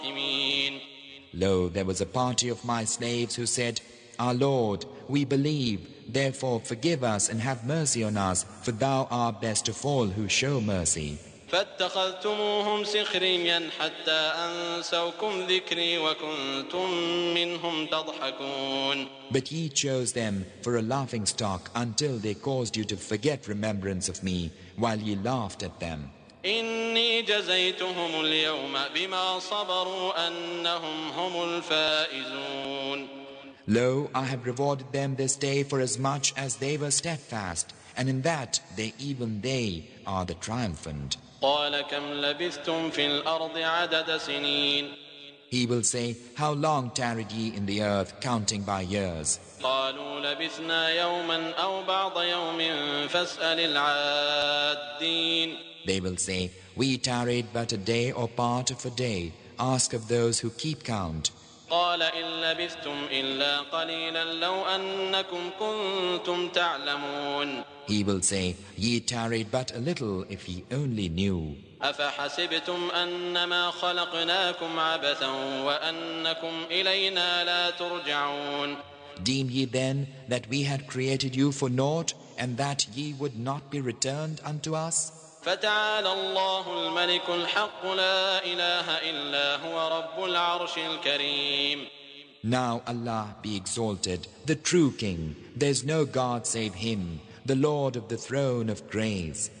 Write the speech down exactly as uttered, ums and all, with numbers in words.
Lo, there was a party of my slaves who said, Our Lord, we believe, therefore forgive us and have mercy on us, for thou art best of all who show mercy. فاتخذتموهم سخريا حتى أنسوكم ذكري وكنتم منهم تضحكون. But ye chose them for a laughing stock until they caused you to forget remembrance of me, while ye laughed at them. إني جزيتهم اليوم بما صبروا أنهم هم الفائزون. Lo, I have rewarded them this day for as much as they were steadfast, and in that they even they are the triumphant. قال كم لبثتم في الأرض عدد سنين. He will say, How long tarried ye in the earth, counting by years? قالوا لبثنا يوما أو بعض يوم فاسأل العادين. They will say, We tarried but a day or part of a day. Ask of those who keep count. قال إن لبثتم إلا قليلا لو أنكم كنتم تعلمون. He will say, Ye tarried but a little if ye only knew. أفحسبتم أنما خلقناكم عبثا وأنكم إلينا لا ترجعون. Deem ye then that we had created you for naught, and that ye would not be returned unto us? فتعالى الله الملك الحق لا إله إلا هو رب العرش الكريم. Now Allah be exalted, the true King. There is no God save Him, the Lord of the throne of grace.